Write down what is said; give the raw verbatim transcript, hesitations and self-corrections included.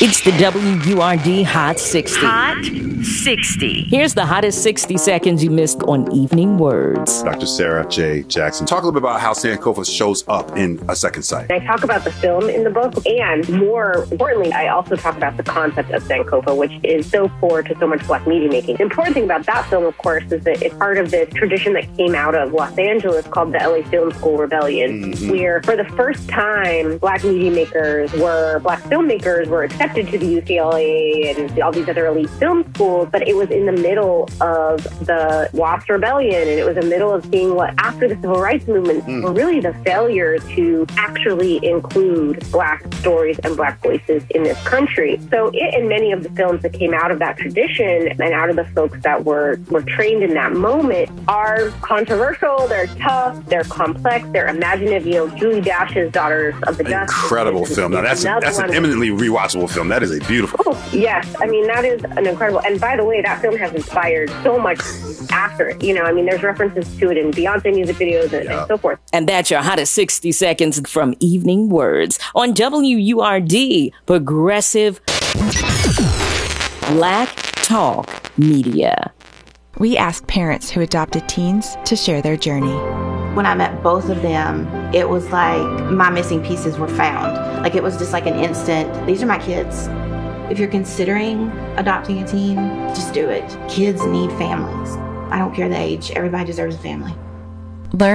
It's the W U R D Hot sixty. Hot sixty. Here's the hottest sixty seconds you missed on Evening Words. Doctor Sarah J. Jackson. Talk a little bit about how Sankofa shows up in A Second Sight. I talk about the film in the book, and more importantly, I also talk about the concept of Sankofa, which is so core to so much Black media making. The important thing about that film, of course, is that it's part of this tradition that came out of Los Angeles called the L A Film School Rebellion, mm-hmm. where for the first time, Black media makers were, Black filmmakers were accepted to the U C L A and all these other elite film schools, but it was in the middle of the WASP rebellion, and it was in the middle of seeing what, after the civil rights movement, mm. were really the failure to actually include Black stories and Black voices in this country. So it and many of the films that came out of that tradition and out of the folks that were, were trained in that moment are controversial, they're tough, they're complex, they're imaginative. You know, Julie Dash's Daughters of the Dust. Incredible film. Now that's, that's an eminently rewatchable film. That is a beautiful. Oh, yes. I mean, that is an incredible. And by the way, that film has inspired so much after it. You know, I mean, there's references to it in Beyonce music videos and, yeah. and so forth. And that's your hottest sixty seconds from Evening Words on W U R D, Progressive Black Talk Media. We asked parents who adopted teens to share their journey. When I met both of them, it was like my missing pieces were found. Like it was just like an instant, these are my kids. If you're considering adopting a teen, just do it. Kids need families. I don't care the age. Everybody deserves a family.